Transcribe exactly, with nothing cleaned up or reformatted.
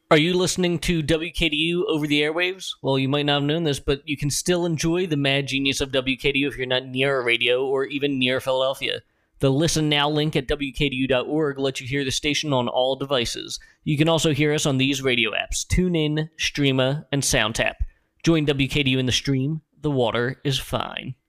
Are you listening to W K D U over the airwaves? Well, you might not have known this, but you can still enjoy the mad genius of W K D U if you're not near a radio or even near Philadelphia. The Listen Now link at W K D U dot org lets you hear the station on all devices. You can also hear us on these radio apps: TuneIn, Streema, and SoundTap. Join W K D U in the stream. The water is fine.